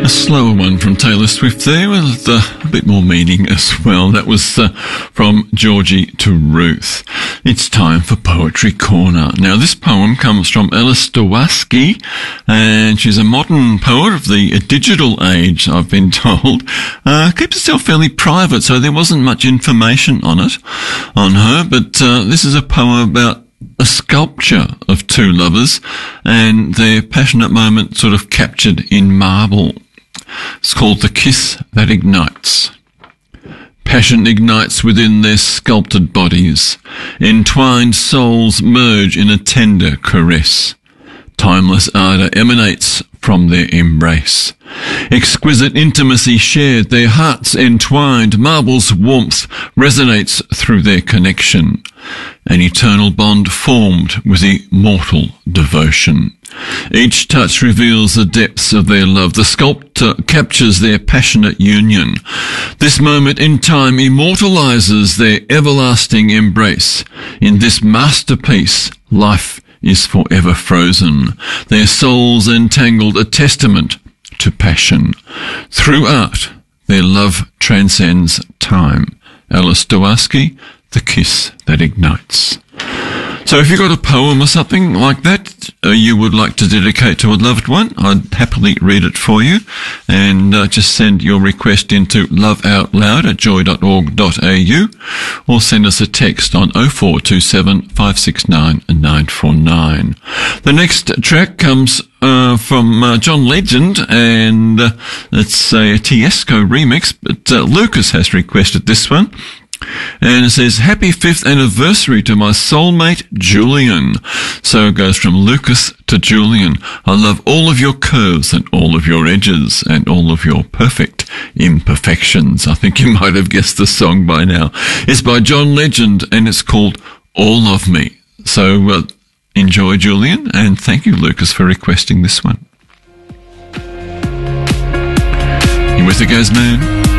A slower one from Taylor Swift there with a bit more meaning as well. That was from Georgie to Ruth. It's time for Poetry Corner. Now, this poem comes from Alice Stowaski, and she's a modern poet of the digital age, I've been told. Keeps herself fairly private, so there wasn't much information on her, but this is a poem about a sculpture of two lovers and their passionate moment sort of captured in marble. It's called The Kiss That Ignites. Passion ignites within their sculpted bodies. Entwined souls merge in a tender caress. Timeless ardour emanates from their embrace. Exquisite intimacy shared, their hearts entwined. Marble's warmth resonates through their connection. An eternal bond formed with immortal devotion. Each touch reveals the depths of their love. The sculptor captures their passionate union. This moment in time immortalizes their everlasting embrace. In this masterpiece, life is forever frozen. Their souls entangled, a testament to passion. Through art, their love transcends time. Alice Stowaski, The Kiss That Ignites. So if you've got a poem or something like that you would like to dedicate to a loved one, I'd happily read it for you. And just send your request into loveoutloud@joy.org.au or send us a text on 0427 569 949. The next track comes from John Legend, and it's a Tiesto remix, but Lucas has requested this one. And it says, happy 5th anniversary to my soulmate, Julian. So it goes from Lucas to Julian. I love all of your curves and all of your edges and all of your perfect imperfections. I think you might have guessed the song by now. It's by John Legend and it's called All of Me. So enjoy, Julian, and thank you, Lucas, for requesting this one. You with the guys, man?